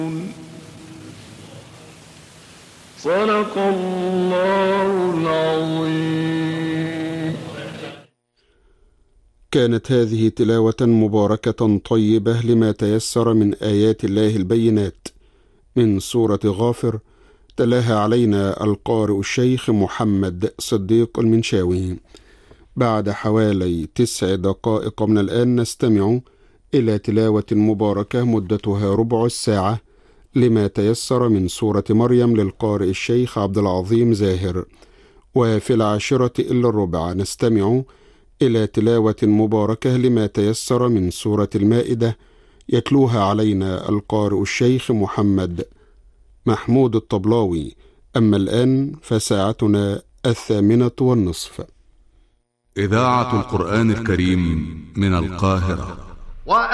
صدق الله العظيم. كانت هذه تلاوة مباركة طيبة لما تيسر من آيات الله البينات من سورة غافر، تلاها علينا القارئ الشيخ محمد صديق المنشاوي. بعد حوالي 9 دقائق من الآن نستمع إلى تلاوة مباركة مدتها ربع الساعة لما تيسر من سورة مريم للقارئ الشيخ عبد العظيم زاهر. وفي 10:45 نستمع إلى تلاوة مباركة لما تيسر من سورة المائدة يتلوها علينا القارئ الشيخ محمد محمود الطبلاوي. أما الآن فساعتنا 20:30. إذاعة القرآن الكريم من القاهرة.